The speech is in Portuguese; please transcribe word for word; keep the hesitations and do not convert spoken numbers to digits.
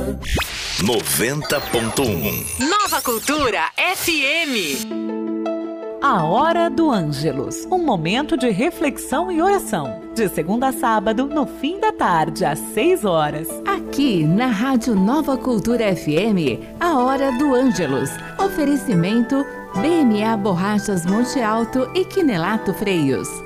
noventa ponto um Nova Cultura F M. A Hora do Ângelus, um momento de reflexão e oração. De segunda a sábado, no fim da tarde, às seis horas. Aqui na Rádio Nova Cultura F M, a Hora do Ângelus. Oferecimento B M A Borrachas Monte Alto e Quinelato Freios.